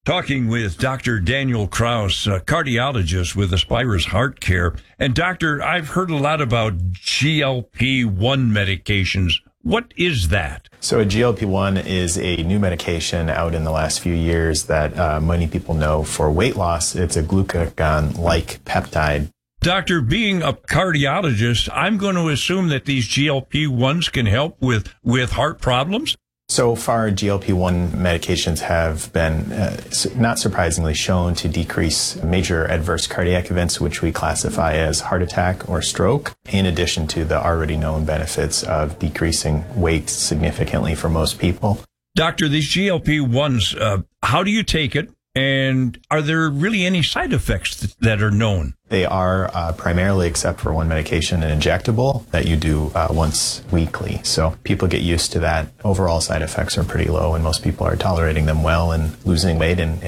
Talking with Dr. Daniel Kraus, a cardiologist with Aspirus Heart Care. And doctor, I've heard a lot about GLP-1 medications. What is that? So a GLP-1 is a new medication out in the last few years that many people know for weight loss. It's a glucagon-like peptide. Doctor, being a cardiologist, I'm going to assume that these GLP-1s can help with heart problems? So far, GLP-1 medications have been, not surprisingly, shown to decrease major adverse cardiac events, which we classify as heart attack or stroke, in addition to the already known benefits of decreasing weight significantly for most people. Doctor, these GLP-1s, how do you take it? And are there really any side effects that are known? They are primarily, except for one medication, an injectable that you do once weekly. So people get used to that. Overall side effects are pretty low, and most people are tolerating them well and losing weight and